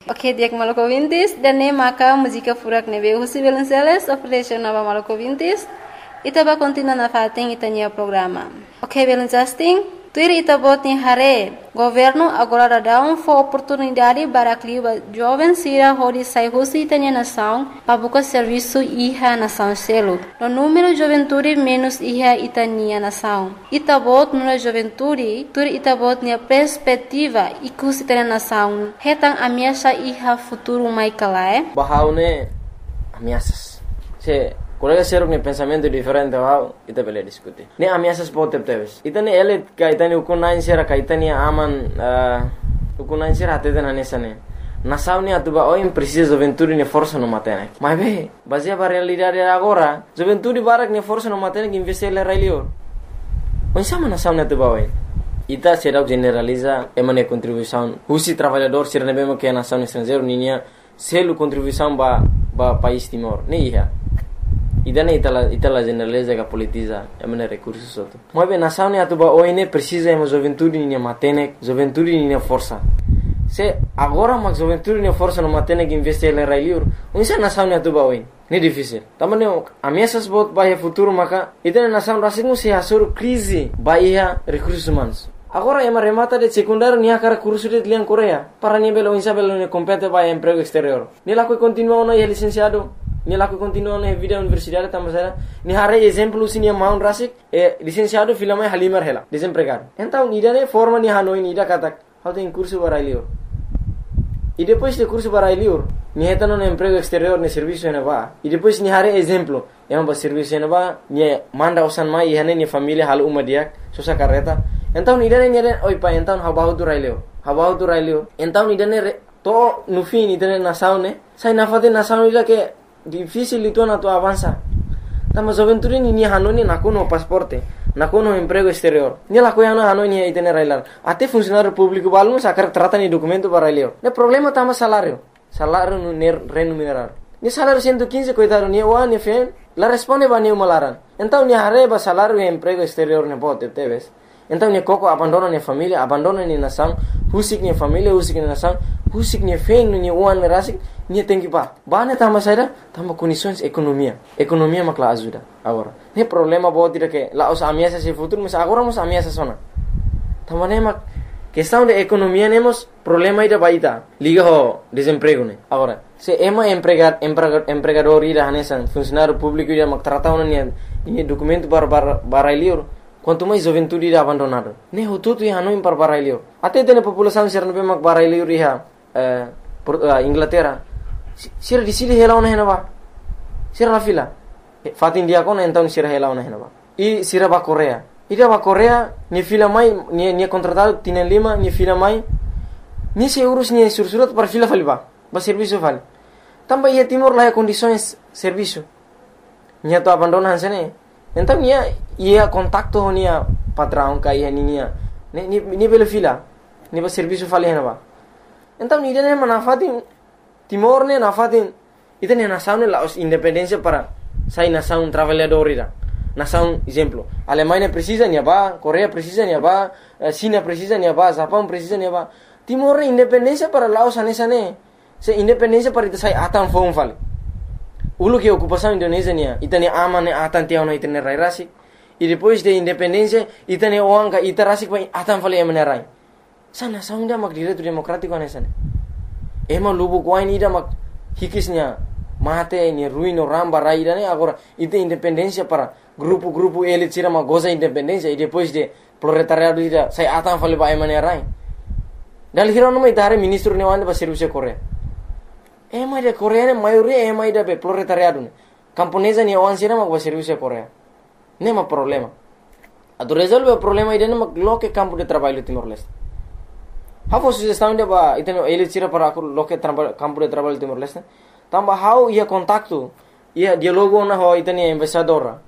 Ok, dia maluco vintis dan ne maka música furak nebe husi Velenceles operation nova maluco vintis. Ita ba continua na fating itanya programa. Ok, Velenceles Tuir ita bot ni hare governo agora dá oportunidade para que jovens sira hori sai husi itanya nação para buscar serviço iha nação selo. No número juventude menos iha itania nação. Ita bot no juventude, tuir ita bot ni perspectiva ikus itanya nação. Hetang ameaça iha futuro mai kalae. Bahaune ameaças. Se colega serok ni pensamento diferente wow ita bele diskuti ne ameaças pote teves ita ne ele ka ita ne ukunain sera ka ita ne aman ukunain sera atete na nesane nação ne atuba oi precisa juventude ne força no matene mas be baseia para realidade agora juventude barak ne força no matene que investir le railio onde sama nação ne atuba oi ita será generaliza emane contribuição husi trabalhador ser ne bemo que nação estrangeiro ninia selo contribuição ba país Timor ne ia idane itala generaliza que politiza emane recursos soto mas bem nação ne atuba oi ne precisa emo juventude ne matene juventude ne força se agora mas juventude ne força no matene que investir le railio onde nação ne atuba oi ne difícil tamane ameaças bot ba futuro maka idane nação rasing se asur crise ba ia recursos humanos agora ema remata de secundário nia cara curso de lian Coreia para nível onde belo ne compete ba emprego exterior ni la que continua no licenciado ni la que continua na vida universidade tamasera ni hare exemplo sinia maun rasik licenciado filame halimar hela desempregado então ida ne forma ni hanoi ni ida katak how tem curso barailio e depois de curso barailio ni etano no emprego exterior ne serviço ne va e depois ni hare exemplo ba serviço ne va ni manda osan mai hane ni família hal umadiak sosa carreta então ida ne oi pa então habahu tu railio então ida ne to no fim ida ne nação ne sai na fate nação ida que difícil itu na tu avança tama juventude ni hanoni nakuno pasporte nakuno emprego exterior ni la koyano hanoni itene railar ate funcionário público balmo sakar trata ni documento para leo ne problema tama salário no remunerado ni salário 115 coitado ni wa ni fe la responde ba ni malaran então ni hareba salário e emprego exterior ne bote teves então ni koko abandona ni família abandona ni nação husik ni família husik ni nação husik ni fe ni wan rasik ni tem que bane tama saida tama condições economia makla ajuda agora ne problema bo tira que la os ameaças se futuro mas agora mos ameaças sona tama ne mak questão de economia nemos problema ida baita liga ho desemprego ne agora se ema empregador ida hanesan funcionário público ida mak trata ona ni documento barailio quanto mais juventude ida abandonado ne hututu ia no impar barailio até tene população ser no mak barailio riha Inglaterra sira di sini hela ona henaba sira la fila fatin dia kona então sira hela ona henaba e sira ba Coreia ida ba Coreia ni fila mai ni contratado tienen lima ni fila mai ni se urus ni sursurat para fila faliba ba serviço fal tamba ia Timor la condições serviço ni to abandona hansene então ia contacto nia patrão ka ia ni bela fila ni ba serviço fal henaba então ni dene manafatin Timor ne nafatin ita ne nação ne la independência para sai nação trabalhadora nação exemplo Alemanha precisa nia ba Coreia precisa nia ba China precisa nia ba Japão precisa nia ba Timor ne independência para Laos anesane se independência para ita sai atan fom fale ulu que ocupação Indonésia nia ita ne ama ne atan tiao no ita ne rai rasi e depois de independência ita ne oanga ita rasi vai atan fale emane rai sana nação dia mak direito democrático anesane ema lubu kuain ida mak hikisnya mate ni ruino ramba raida ne agora ite independência para grupo elit sira mak goza independência e depois de proletariado ida sai atan fale ba emane rai dal hirono mai tare ministro ne wande ba serviço Coreia ema de Coreia ne maioria ema ida be proletariado ne camponesa ne wan sira mak ba serviço Coreia ne ma problema ado resolve o problema ida ne mak loke campo de trabalho Timor-Leste Hafo sugestão de ba iteno elit sira para aku loke campo de trabalho Timor-Leste tamba how ia contacto ia dialogo na ho iteni embaixador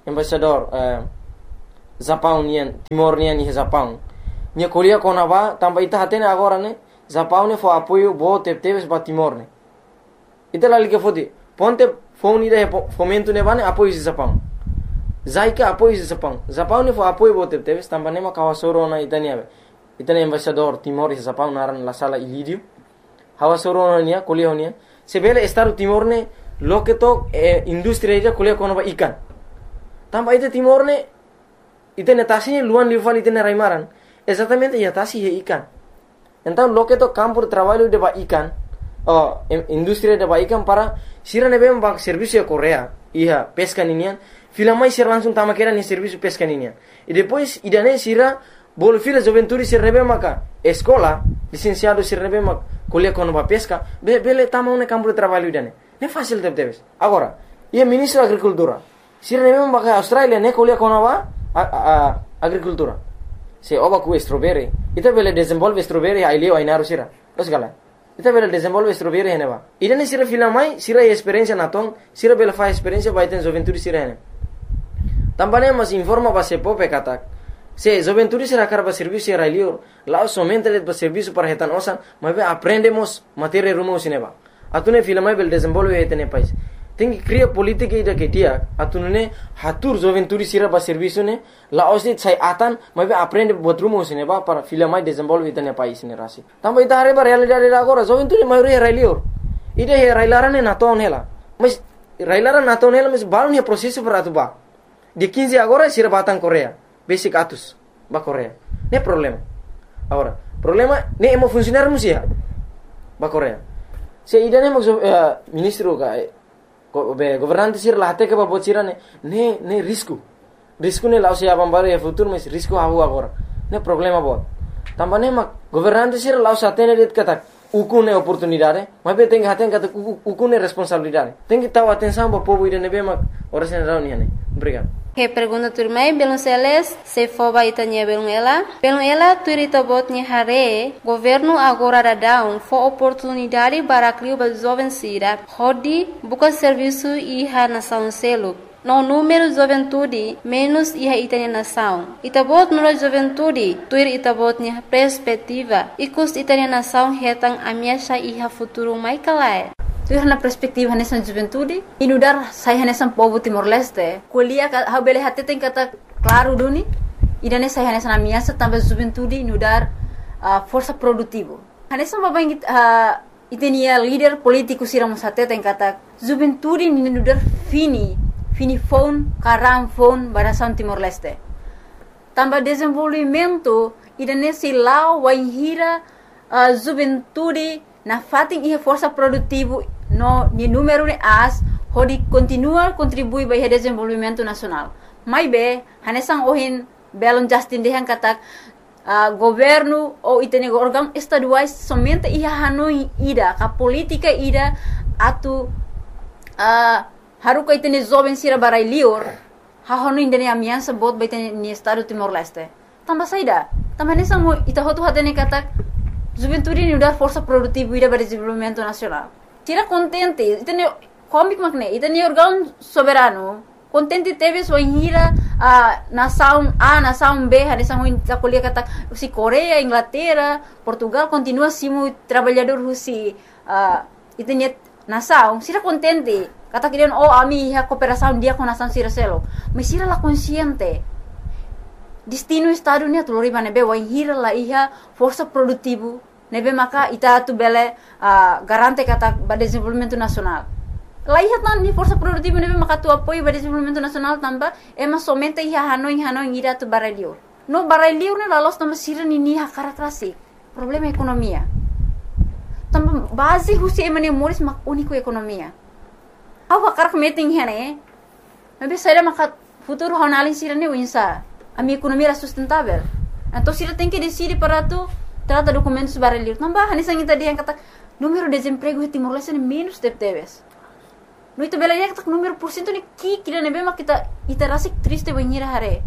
Japão nian Timor nian ni Japão nia kolia kona ba tamba ita hatene agora ne Japão ne fo apoio bo teves ba Timor ne ita la liga fodi ponte phone ida fomento ne bane apoio Japão zaika apoio Japão ne fo apoio bo teves tamba ne ma kawasoro na itani ave itani embaixador Timor e Japão naran la sala ilidio hawa soro nia kuliah nia sebele Estado Timor ne loke to industri aja kuliah kono ba ikan tamba ite Timor ne ite netasi luan lival ite ne raimaran exatamente ya tasi he ikan então loke to campo de trabalho de ba ikan industri de ba ikan para sira ne bem ba serviço Korea iya pesca ninian fila mais sira langsung tama kera ni serviço pesca ninian e depois idane sira bol fila juventude sira ne bem maka escola licenciado sira ne bem maka kuliah kono ba pesca bele tama un campo de trabalho idane ne fácil debes agora ia ministro agricultura sira ne bem maka Australia ne kuliah kono ba agricultura se oba ku strawberry ita bele desenvolve strawberry ai leo ai naru sira osgala ita bele desenvolve strawberry heneba idane sira fila mai sira experiência natong sira bele fa experiência ba iten juventude sira hene tambane mas informa ba se pope katak se juventude sira karba serviço sira leo lá somente de serviço para retan osan mas aprendemos matéria rumo sineba atune fila mai bele desenvolve etene país tem que criar política ida que dia atune hatur juventude sira ba serviço ne la osit sai atan mas aprende botrumo sineba para fila mai desenvolve etene país ne rasi tamba ita hare ba realidade agora juventude mai realior ida he railarane naton hela mas railara naton hela mas balon he processo para atuba de 15 agora sira batang Korea basic atus ba Korea ne problema agora problema ne emo funcionar musia ba Korea se ida ne ministro ka governante sir lahate ke babot sira ne risco ne lausi abam bare futuro mas risco hawo agora ne problema bot tambane mak governante sir laus atene det kata ukune oportunidade mas be tem haten kata ukune responsabilidade tem que tahu atenção ba povo ida ne be mak orasen rauni ne obrigado. Que pergunta turmai Belonceles se foba itanya Belonela turita botnya hare governo agora dadão fo oportunidade para criar ba jovem sira hodi buka serviço iha nação selo no número juventude menos iha itanya nação itabot nura juventude tuir itabotnya perspectiva ikus itanya nação hetang amiasha iha futuro mai kalai tuir na perspektiva nessa juventude inudar saya nessa povo Timor-Leste kuliah ha bele hati tem kata claro duni idane saya nessa amiasa também juventude inudar força produtivo nessa babang itenia líder político siramos hati tem kata juventude inudar fini phone karam phone barasan Timor-Leste também desenvolvimento idane silau waihira juventude na fating ia força produtivo no ni número de as hodi continua contribui para o desenvolvimento nacional mai be hanesang ohin belon Justin dehan katak governo ou itene órgão estaduais somente ia hanoi ida ka política ida atu haru ka itene jovem sira barai lior ha hanoi indene amiança bot ba itene ni estado Timor-Leste tamba saida tamba hanesang mo ita hotu hatene katak juventude ni dar força produtiva ida para desenvolvimento nacional tira contente itene comic makne itene órgão soberano contente teve sua hira nação A nação B hanesang mo kuliah kata si Korea Inglaterra Portugal continua simu trabalhador husi itene nação sira contente kata kirian ami ha cooperação dia com nação sira selo mas sira la consciente destino estado ni atulori bane be wai hira la iha força produtivo nebe maka ita tu bele garante kata ba desenvolvimento nacional la iha tan ni força produtivo nebe maka tu apoio ba desenvolvimento nacional tamba ema somente iha hanoi ira tu baralio no baralio ne la los tamba sira ni ha karakterasik problema ekonomia tamba base husi emane moris mak único ekonomia awa karak meeting hene nebe saya maka futuro honalin sira ne winsa a minha economia era sustentável. Então, se ela tem que decidir para tu trata documentos baralhos, não vai, nem sangue tadi yang kata número de desemprego em Timor-Leste é menos de teves. No itu belanya kata número porcento ni kira nebe mak kita iterasi triste banhira hare.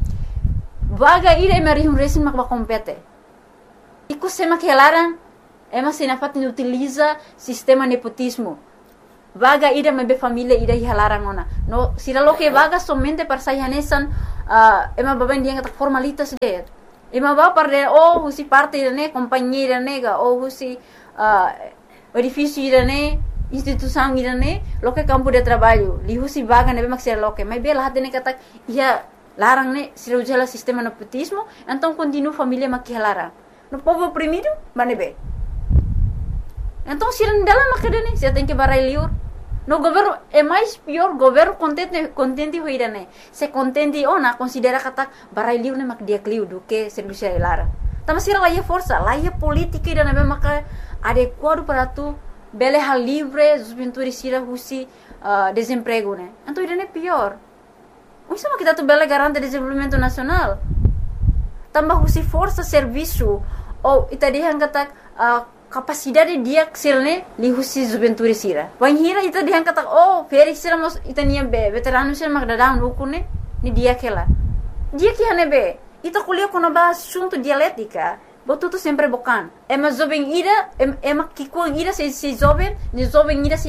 Vaga ira emari resin mak compete. Iku sema que elaran ema sinafat ni utiliza sistema nepotismo. Vaga ida mebe família ida hilarang ona. No sira lo que vaga somente para sayanesan ema baben dia kata formalitas de. Ema ba parde husi parte ne companheira nega husi edifício ne instituição ne lo que campo de trabalho. Li husi vaga nebe mak sira lo que mai bela hatene kata ia larang ne sira ujala sistema nepotismo, então continua família mak hilarang. No povo oprimido, manebe. Então, se não dela macadene, se tem que barai liur. No governo é mais pior, governo contente hoira né. Se contente ona considera kata barai liur né mak dia kliu do que serviço lara. Tama sira lá força, lá política ida né maka adequado para tu bele hal livre, juventude sira husi desemprego né. Então ida né pior. Isso kita tu bele garante desenvolvimento nacional. Tambah husi força serviço ou ita dihan kata capacidade dia ksilne li husi juventude sira. Wanhira ita dihan kata feri sira mos ita nia be veterano sira mak dadam ukune ni dia kela. Dia que hane be ita kuliah kono ba assunto dialética. Botu tu sempre bokan. Ema jovem ira ema kikuang ira se jovem, ni jovem ira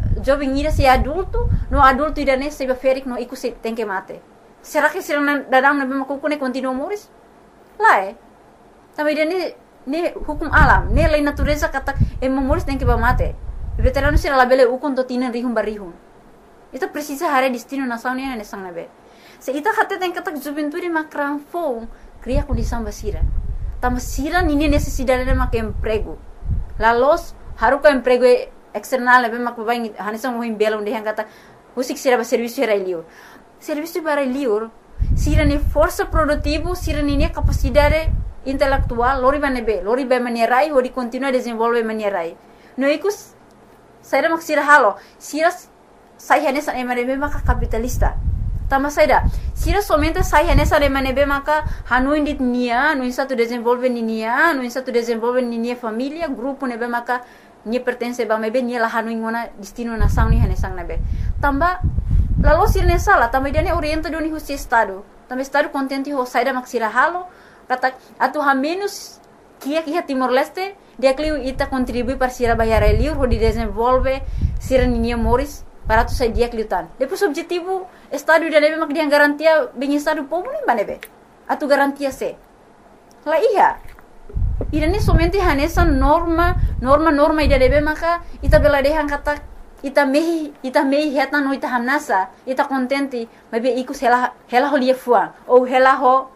se adulto, no adulto ira ne se ferik no iku se tem que mate. Será que sira dadam na be makukune continua moris? Lá Também dia ne hukum alam, ne lei natureza kata moris tem que mate. Veterano sira labele ukun to tinan rihum barihum. Itu precisa hare destino nação ne sang nabe. Se ita kata tem kata juventude makran fong cria condição basira. Tama sira nini necessidade de mak emprego. Lalos haruka emprego external nabe mak babai hanisang mohim belum de kata usik sira ba serviço era liur. Serviço para liur sira ni força produtivo, sira ni capacidade intelectual, lori ba manierai, hodi continua desenvolve manierai. No ikus, saya mak sira halo, sira saya nesa emanebe maka capitalista. Tama saya sira somente saya nesa emanebe maka hanuin dit nia, no satu desenvolve nia, no satu desenvolve nia família, grupo nebe maka nia pertence ba mebe nia la hanuin ngona destino nação ni hanesang nebe. Tamba lalu sira nesa la, tamba dia orienta doni husi estado. Tamba estado contente ho saya mak sira halo. Kata atu ha menos kia Timor Leste dia kliu ita contribui para sira bayar liur ho di desenvolve sira ninia moris para tu sai dia kliutan. Depois objetivo estado dia lebe mak dia garantia bem estado povo nem banebe. Atu garantia se. La iya. Ida ni somente hanesa norma ida lebe maka ita bela dehan kata ita mehi heta no ita hanasa ita contente mabe ikus hela ho lia fuang ou hela ho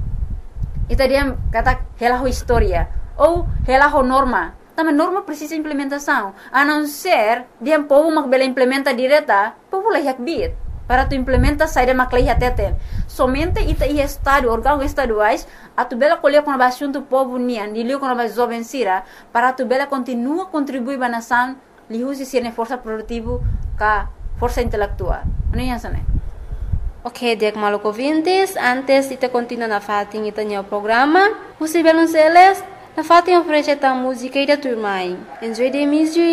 ita dia kata hela ho história ou hela ho norma. Também norma precisa implementação. A não ser dia povo mak bela implementa direta, povo lah yak bit. Para tu implementa saída mak lah teten. Somente ita estado, órgão estaduais, a tu bela colher com a assunto povo nian, dilio com a jovem sira, para tu bela continua contribuir ba nação, li usi sirne força produtivo ka força intelectual. Ano yan sana? Ok, diak maluco ouvintes, antes ita continua na fatin ita nyo programa, Husi Belonceles, na fatin oferece ta música ida turmai. Enjoy the music.